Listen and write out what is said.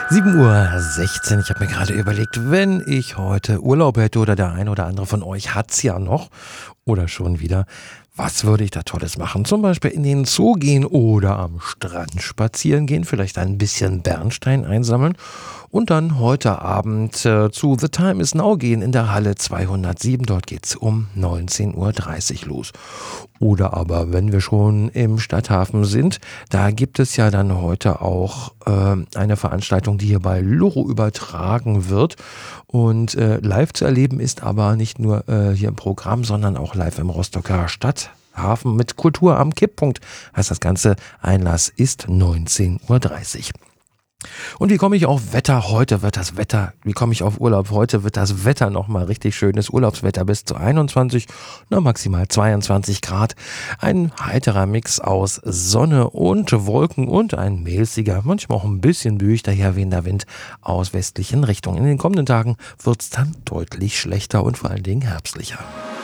7:16 Uhr. Ich habe mir gerade überlegt, wenn ich heute Urlaub hätte oder der ein oder andere von euch hat's ja noch oder schon wieder, was würde ich da Tolles machen? Zum Beispiel in den Zoo gehen oder am Strand spazieren gehen, vielleicht ein bisschen Bernstein einsammeln und dann heute Abend zu The Time Is Now gehen in der Halle 207. Dort geht's um 19:30 Uhr los. Oder aber, wenn wir schon im Stadthafen sind, da gibt es ja dann heute auch eine Veranstaltung, die hier bei Loro übertragen wird. Und live zu erleben ist aber nicht nur hier im Programm, sondern auch live im Rostocker Stadthafen mit Kultur am Kipppunkt. Heißt das Ganze, Einlass ist 19:30 Uhr. Und wie komme ich auf Wetter? Heute wird das Wetter, wie komme ich auf Urlaub? Heute wird das Wetter nochmal richtig schönes Urlaubswetter bis zu 21, maximal 22 Grad. Ein heiterer Mix aus Sonne und Wolken und ein mäßiger, manchmal auch ein bisschen bühig daherwehender Wind aus westlichen Richtungen. In den kommenden Tagen wird es dann deutlich schlechter und vor allen Dingen herbstlicher.